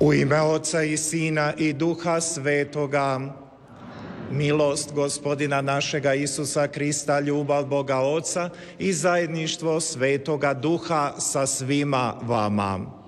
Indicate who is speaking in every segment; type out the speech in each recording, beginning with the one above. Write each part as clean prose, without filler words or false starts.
Speaker 1: U ime Oca i Sina i Duha Svetoga, milost Gospodina našega Isusa Krista, ljubav Boga Oca i zajedništvo Svetoga Duha sa svima vama.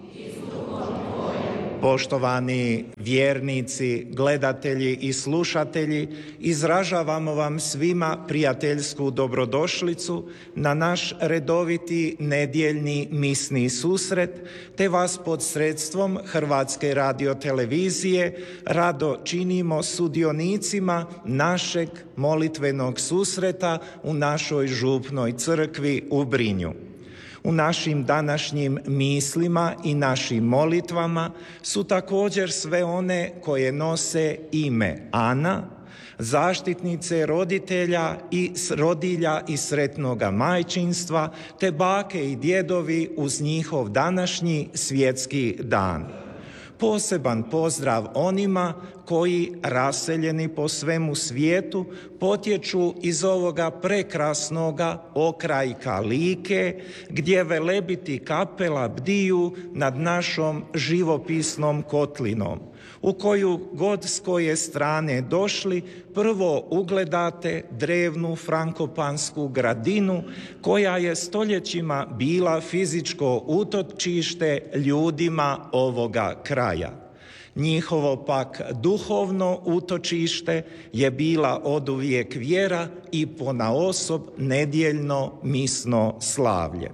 Speaker 1: Poštovani vjernici, gledatelji i slušatelji, izražavamo vam svima prijateljsku dobrodošlicu na naš redoviti nedjeljni misni susret, te vas pod sredstvom Hrvatske radiotelevizije rado činimo sudionicima našeg molitvenog susreta u našoj župnoj crkvi u Brinju. U našim današnjim mislima i našim molitvama su također sve one koje nose ime Ana, zaštitnice roditelja i rodilja i sretnoga majčinstva, te bake i djedovi uz njihov današnji svjetski dan. Poseban pozdrav onima koji, raseljeni po svemu svijetu, potječu iz ovoga prekrasnoga okrajka Like, gdje velebiti kapela bdiju nad našom živopisnom kotlinom, u koju god s koje strane došli, prvo ugledate drevnu frankopansku gradinu koja je stoljećima bila fizičko utočište ljudima ovoga kraja. Njihovo pak duhovno utočište je bila oduvijek vjera i ponaosob nedjeljno misno slavlje.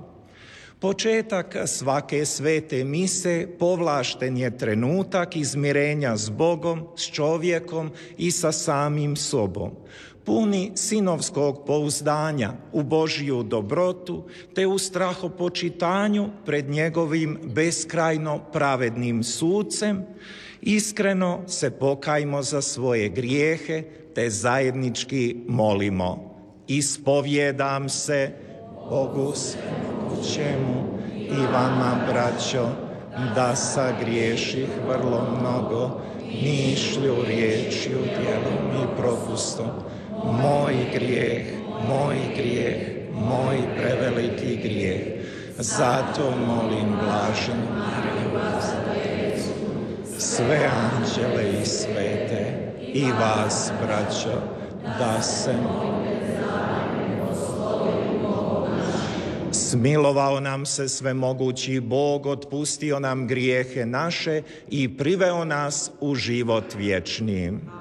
Speaker 1: Početak svake svete mise povlašten je trenutak izmirenja s Bogom, s čovjekom i sa samim sobom, puni sinovskog pouzdanja u Božju dobrotu te u strahopočitanju pred njegovim beskrajno pravednim sucem. Iskreno se pokajmo za svoje grijehe te zajednički molimo. Ispovjedam se Bogu svemogućemu i vama, braćo, da sagriješih vrlo mnogo, mišlju, riječju, djelom i propustom. Moj grijeh, moj preveliki grijeh. Zato molim blaženu Mariju, sve anđele i svete i vas, braćo, da se smilovao nam se svemogući Bog, otpustio nam grijehe naše i priveo nas u život vječni.